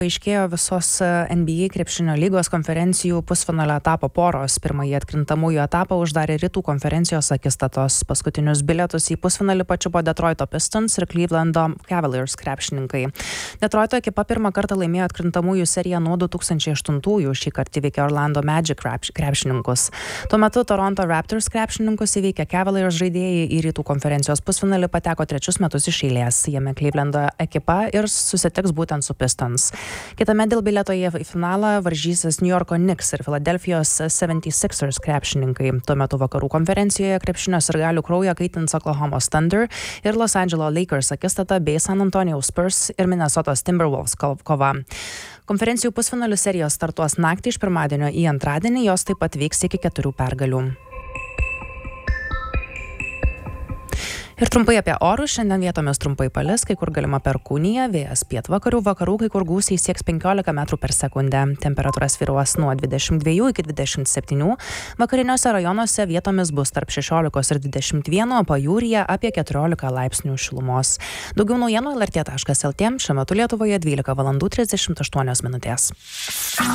Paaiškėjo visos NBA krepšinio lygos konferencijų pusfinalio etapo poros. Pirmąjį atkrintamųjų etapą uždarė rytų konferencijos akistatos. Paskutinius bilietus į pusfinalį pačiupo Detroito Pistons ir Clevelando Cavaliers krepšininkai. Detroito ekipa pirmą kartą laimėjo atkrintamųjų seriją nuo 2008-ųjų. Šį kartą įveikė Orlando Magic krepšininkus. Tuo metu Toronto Raptors krepšininkus įveikė Cavaliers žaidėjai. Į rytų konferencijos pusfinalį pateko 3 metus iš eilės. Jame Clevelando ekipa ir susitiks būtent su Pistons. Kitame dėl bilieto į finalą varžysis New Yorko Knicks ir Philadelphijos 76ers krepšininkai. Tuo metu vakarų konferencijoje krepšinio sirgalių kraują kaitins Oklahomos Thunder ir Los Angeles Lakers akistata bei San Antonio Spurs ir Minnesotos Timberwolves kova. Konferencijų pusfinalių serijos startuos naktį iš pirmadienio į antradienį, jos taip pat vyks iki 4 pergalių. Ir trumpai apie orus. Šiandien vietomis trumpai palis, kai kur galima perkūnija, vėjas pietvakarių, vakarų, kai kur gūsiai sieks 15 metrų per sekundę. Temperatūra svyruos nuo 22 iki 27, vakariniuose rajonuose vietomis bus tarp 16 ir 21, o pajūryje apie 14 laipsnių šilumos. Daugiau naujienų LRT.lt. Šiuo metu Lietuvoje 12 valandų 38 minutės.